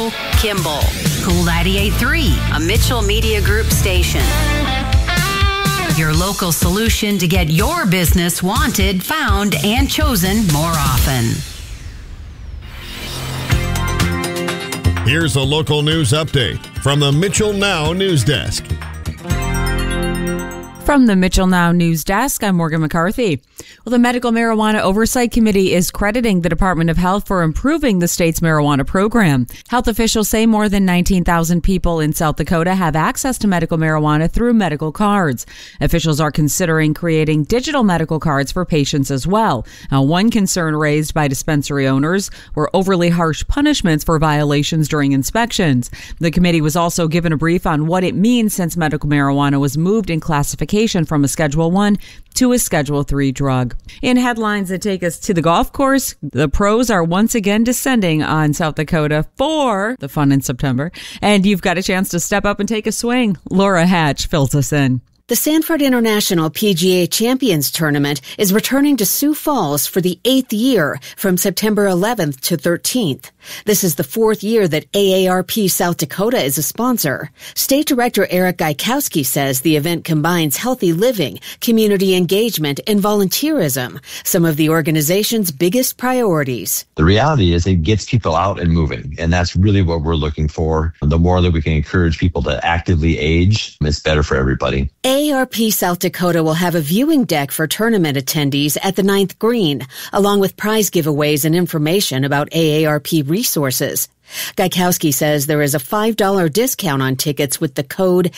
Kimball. Cool 98.3, a Mitchell Media Group station. Your local solution to get your business wanted, found, and chosen more often. Here's a local news update from the Mitchell Now News Desk. From the Mitchell Now News Desk, I'm Morgan McCarthy. Well, the Medical Marijuana Oversight Committee is crediting the Department of Health for improving the state's marijuana program. Health officials say more than 19,000 people in South Dakota have access to medical marijuana through medical cards. Officials are considering creating digital medical cards for patients as well. Now, one concern raised by dispensary owners were overly harsh punishments for violations during inspections. The committee was also given a brief on what it means since medical marijuana was moved in classification from a Schedule 1 to a Schedule 3 drug. In headlines that take us to the golf course, the pros are once again descending on South Dakota for the fun in September, and you've got a chance to step up and take a swing. Laura Hatch fills us in. The Sanford International PGA Champions Tournament is returning to Sioux Falls for the 8th year from September 11th to 13th. This is the 4th year that AARP South Dakota is a sponsor. State Director Eric Gaikowski says the event combines healthy living, community engagement, and volunteerism, some of the organization's biggest priorities. The reality is it gets people out and moving, and that's really what we're looking for. The more that we can encourage people to actively age, it's better for everybody. AARP South Dakota will have a viewing deck for tournament attendees at the 9th green, along with prize giveaways and information about AARP resources. Gaikowski says there is a $5 discount on tickets with the code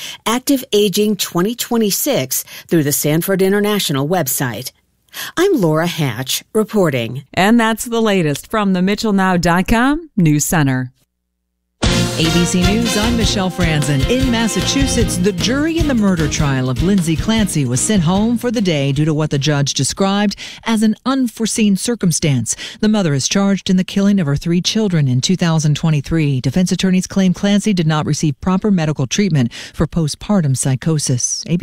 ActiveAging2026 through the Sanford International website. I'm Laura Hatch reporting. And that's the latest from the MitchellNow.com News Center. ABC News, I'm Michelle Franzen. In Massachusetts, the jury in the murder trial of Lindsay Clancy was sent home for the day due to what the judge described as an unforeseen circumstance. The mother is charged in the killing of her 3 children in 2023. Defense attorneys claim Clancy did not receive proper medical treatment for postpartum psychosis.